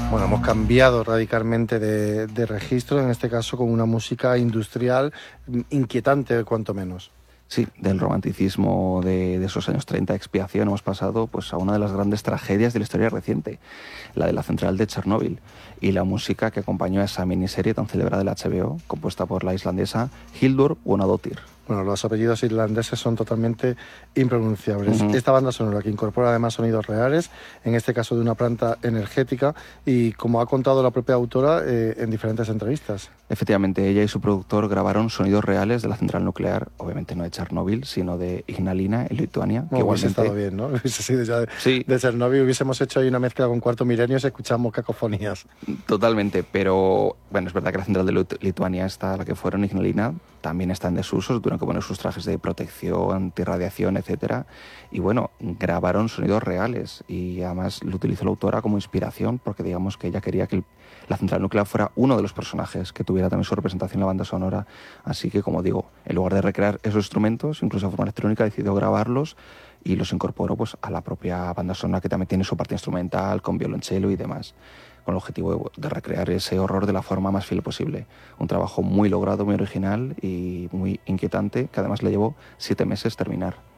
Bueno, hemos cambiado radicalmente de registro, en este caso con una música industrial inquietante, cuanto menos. Sí, del romanticismo de esos años 30 de expiación hemos pasado pues, a una de las grandes tragedias de la historia reciente, la de la central de Chernóbil, y la música que acompañó a esa miniserie tan celebrada del HBO, compuesta por la islandesa Hildur Guðnadóttir. Bueno, los apellidos irlandeses son totalmente impronunciables. Ujú. Esta banda sonora que incorpora además sonidos reales, en este caso de una planta energética, y como ha contado la propia autora en diferentes entrevistas. Efectivamente, ella y su productor grabaron sonidos reales de la central nuclear, obviamente no de Chernóbil, sino de Ignalina, en Lituania, que Bueno, hubiese igualmente... estado bien, ¿no? Hubiese sido ya Sí, de Chernobyl, hubiésemos hecho ahí una mezcla con Cuarto Milenio y escuchamos cacofonías. totalmente, pero bueno, es verdad que la central de Lituania está la que fueron Ignalina, también está en desuso, tuvieron que poner sus trajes de protección, antirradiación, etcétera, y bueno, grabaron sonidos reales y además lo utilizó la autora como inspiración porque digamos que ella quería que la central nuclear fuera uno de los personajes que tuviera también su representación en la banda sonora, así que como digo, en lugar de recrear esos instrumentos, incluso de forma electrónica, decidió grabarlos y los incorporó pues a la propia banda sonora que también tiene su parte instrumental, con violonchelo y demás, con el objetivo de recrear ese horror de la forma más fiel posible. Un trabajo muy logrado, muy original y muy inquietante, que además le llevó 7 meses terminar.